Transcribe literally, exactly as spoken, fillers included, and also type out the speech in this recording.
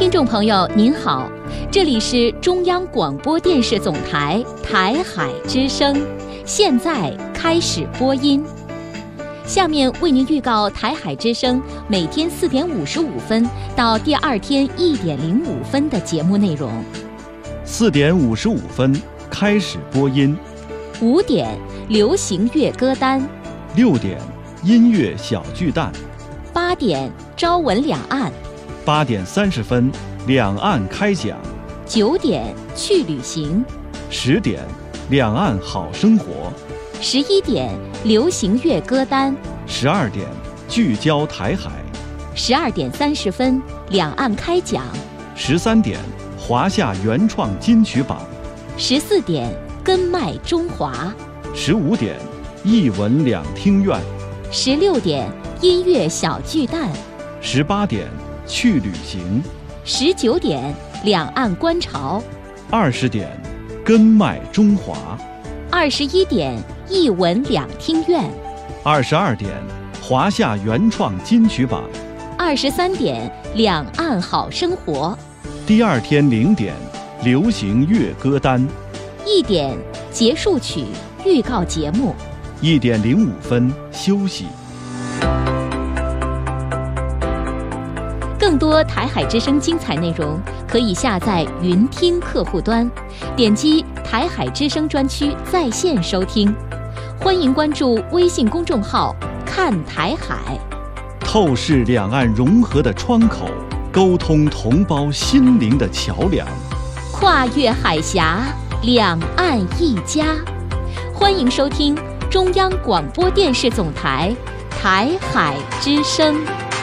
听众朋友您好，这里是中央广播电视总台台海之声，现在开始播音。下面为您预告台海之声每天四点五十五分到第二天一点零五分的节目内容。 四点五十五分开始播音。 五点流行乐歌单。 六点音乐小巨蛋。 八点朝闻两岸。 八点三十分两岸开讲。 九点去旅行。 十点两岸好生活。 十一点流行乐歌单。 十二点聚焦台海。 十二点三十分两岸开讲。 十三点华夏原创金曲榜。 十四点根脉中华。 十五点艺文两厅院。 十六点音乐小巨蛋。 十八点去旅行。 十九点两岸观潮。 二十点根脉中华。 二十一点艺文两厅院。 二十二点华夏原创金曲榜。 二十三点两岸好生活。 第二天零点流行乐歌单。 一点结束曲预告节目。 一点零五分休息。 更多台海之声精彩内容，可以下载云听客户端，点击台海之声专区在线收听。欢迎关注微信公众号看台海， 透视两岸融合的窗口，沟通同胞心灵的桥梁， 跨越海峡，两岸一家。欢迎收听中央广播电视总台台海之声。